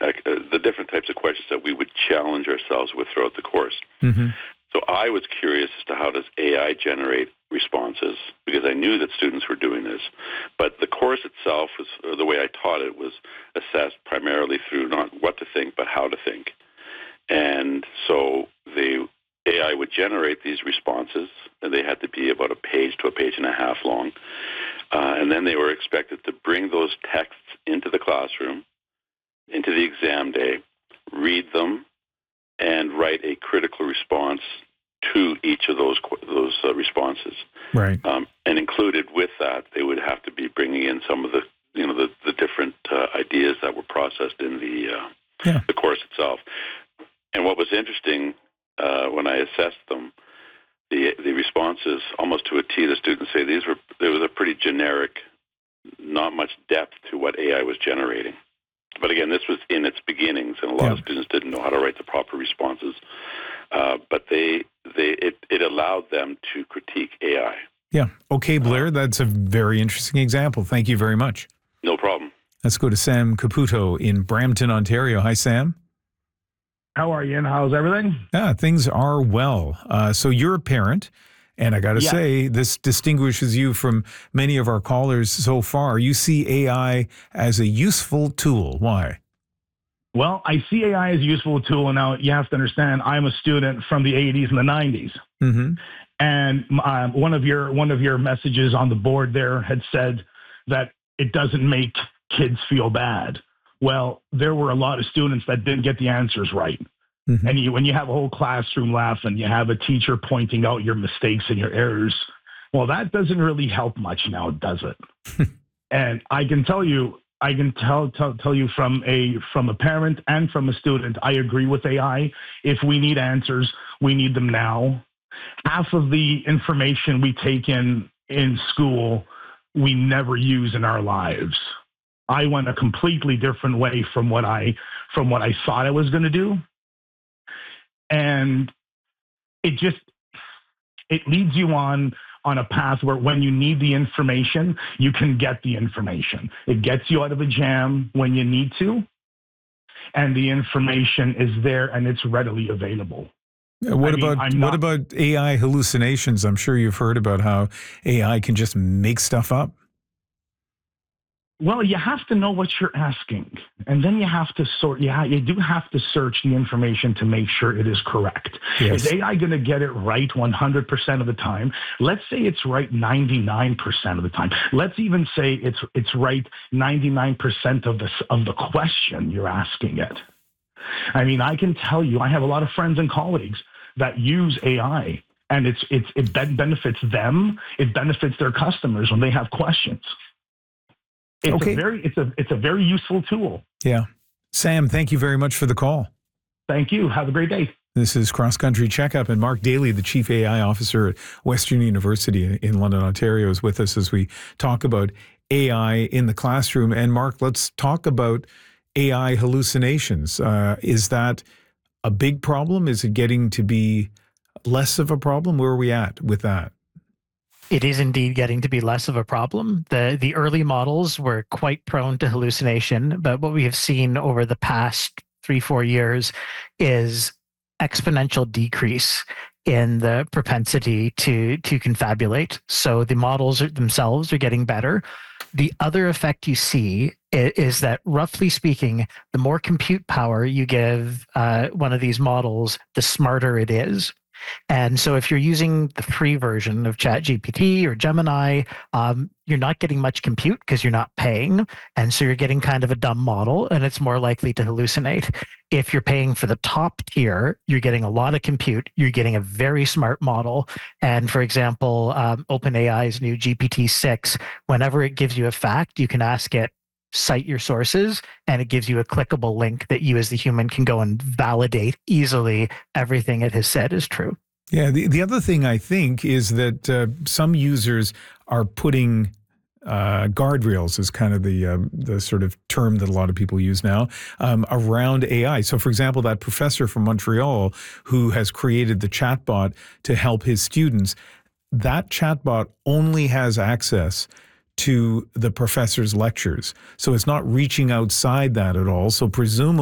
the different types of questions that we would challenge ourselves with throughout the course. Mm-hmm. So I was curious as to how does AI generate responses, because I knew that students were doing this. But the course itself, or the way I taught it, was assessed primarily through not what to think, but how to think. And so the AI would generate these responses, and they had to be about a page to a page and a half long. And then they were expected to bring those texts into the classroom, into the exam day, read them, and write a critical response to each of those responses. Right. And included with that, they would have to be bringing in some of the different ideas that were processed in the course itself. And what was interesting when I assessed them, the responses, almost to a T, the students say there was a pretty generic, not much depth to what AI was generating. But again, this was in its beginnings, and a lot of students didn't know how to write the proper responses. But it allowed them to critique AI. Yeah. Okay, Blair, that's a very interesting example. Thank you very much. No problem. Let's go to Sam Caputo in Brampton, Ontario. Hi, Sam. How are you, and how's everything? Yeah, things are well. So you're a parent, and I got to say, this distinguishes you from many of our callers so far. You see AI as a useful tool. Why? Well, I see AI as a useful tool, and now you have to understand, I'm a student from the 80s and the 90s. Mm-hmm. And one of your messages on the board there had said that it doesn't make kids feel bad. Well, there were a lot of students that didn't get the answers right. Mm-hmm. And when you have a whole classroom laugh and you have a teacher pointing out your mistakes and your errors, well, that doesn't really help much now, does it? And I can tell you from a parent and from a student, I agree with AI. If we need answers, we need them now. Half of the information we take in school, we never use in our lives. I went a completely different way from what I thought I was going to do. And it leads you on a path where when you need the information, you can get the information. It gets you out of a jam when you need to, and the information is there and it's readily available. What about AI hallucinations? I'm sure you've heard about how AI can just make stuff up. Well, you have to know what you're asking, and then you have to sort. Yeah, you do have to search the information to make sure it is correct. Yes. Is AI going to get it right 100% of the time? Let's say it's right 99% of the time. Let's even say it's right 99% of the question you're asking it. I mean, I can tell you, I have a lot of friends and colleagues that use AI, and it benefits them. It benefits their customers when they have questions. It's a very useful tool. Yeah. Sam, thank you very much for the call. Thank you. Have a great day. This is Cross Country Checkup, and Mark Daly, the Chief AI Officer at Western University in London, Ontario, is with us as we talk about AI in the classroom. And Mark, let's talk about AI hallucinations. Is that a big problem? Is it getting to be less of a problem? Where are we at with that? It is indeed getting to be less of a problem. The early models were quite prone to hallucination, but what we have seen over the past 3-4 years is exponential decrease in the propensity to confabulate. So the models themselves are getting better. The other effect you see is that, roughly speaking, the more compute power you give one of these models, the smarter it is. And so if you're using the free version of ChatGPT or Gemini, you're not getting much compute because you're not paying. And so you're getting kind of a dumb model, and it's more likely to hallucinate. If you're paying for the top tier, you're getting a lot of compute. You're getting a very smart model. And for example, OpenAI's new GPT-6, whenever it gives you a fact, you can ask it, cite your sources, and it gives you a clickable link that you as the human can go and validate easily everything it has said is true. Yeah, the other thing I think is that some users are putting guardrails, is kind of the sort of term that a lot of people use now, around AI. So for example, that professor from Montreal who has created the chatbot to help his students, that chatbot only has access to the professor's lectures. So it's not reaching outside that at all. So presumably